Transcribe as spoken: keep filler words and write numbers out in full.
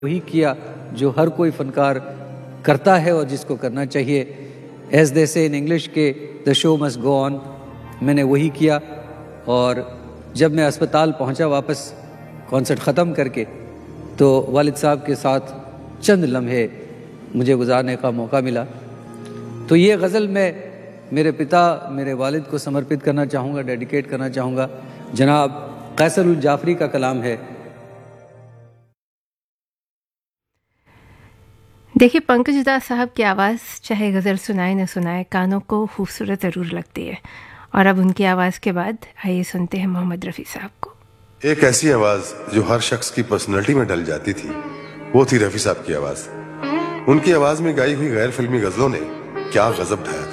वही किया जो हर कोई फनकार करता है और जिसको करना चाहिए। एज दे से इन इंग्लिश के the show must go on, मैंने वही किया। और जब मैं अस्पताल पहुंचा वापस कॉन्सर्ट ख़त्म करके, तो वालिद साहब के साथ चंद लम्हे मुझे गुजारने का मौका मिला। तो ये गज़ल मैं मेरे पिता मेरे वालिद को समर्पित करना चाहूँगा, डेडिकेट करना चाहूँगा। जनाब कैसर उल जाफरी का कलाम है। देखिए, पंकज उधास साहब की आवाज़ चाहे गज़ल सुनाए न सुनाए, कानों को खूबसूरत ज़रूर लगती है। और अब उनकी आवाज़ के बाद आइए सुनते हैं मोहम्मद रफ़ी साहब को। एक ऐसी आवाज़ जो हर शख्स की पर्सनैलिटी में डल जाती थी, वो थी रफ़ी साहब की आवाज़। उनकी आवाज़ में गाई हुई गैर फिल्मी गज़लों ने क्या गज़ब ढाया था।